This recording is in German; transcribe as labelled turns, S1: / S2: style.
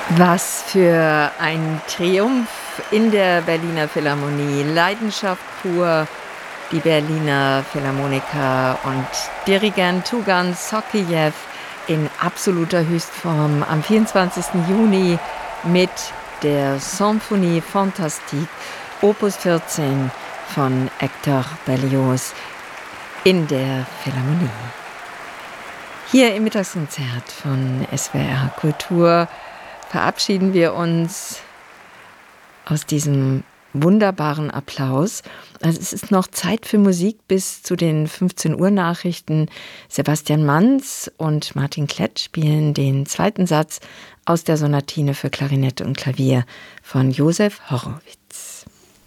S1: Was für ein Triumph in der Berliner Philharmonie. Leidenschaft pur, die Berliner Philharmoniker und Dirigent Tugan Sokijew in absoluter Höchstform am 24. Juni mit der Symphonie Fantastique Opus 14 von Hector Berlioz in der Philharmonie. Hier im Mittagskonzert von SWR Kultur verabschieden wir uns aus diesem wunderbaren Applaus. Also es ist noch Zeit für Musik bis zu den 15 Uhr Nachrichten. Sebastian Manz und Martin Klett spielen den zweiten Satz aus der Sonatine für Klarinette und Klavier von Josef Horowitz.